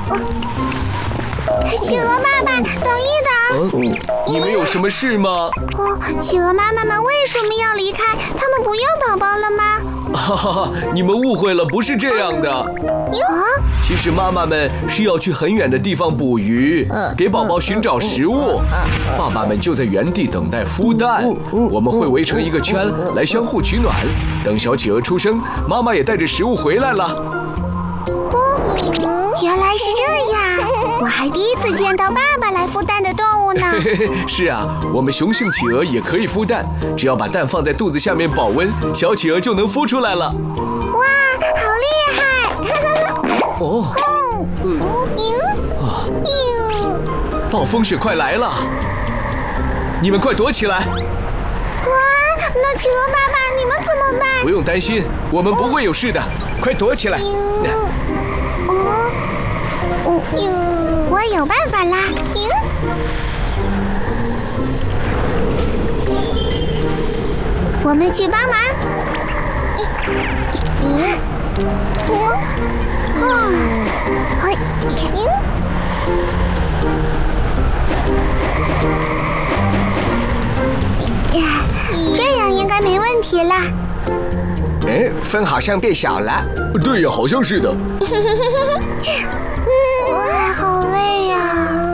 企鹅爸爸，等一等。 你们有什么事吗？ 企鹅妈妈们为什么要离开？他们不要宝宝了吗？ 哈哈哈，你们误会了，不是这样的。其实妈妈们是要去很远的地方捕鱼，给宝宝寻找食物。爸爸们就在原地等待孵蛋。我们会围成一个圈来相互取暖。等小企鹅出生，妈妈也带着食物回来了。 原来是这样，我还第一次见到爸爸来孵蛋的动物呢。 是啊，我们雄性企鹅也可以孵蛋，只要把蛋放在肚子下面保温，小企鹅就能孵出来了。 哇，好厉害！ 暴风雪快来了，你们快躲起来！ 哇，那企鹅爸爸，你们怎么办？ 不用担心，我们不会有事的，快躲起来！ 我有办法啦！我们去帮忙。这样应该没问题啦。 风好像变小了。 对呀，好像是的。 好累呀。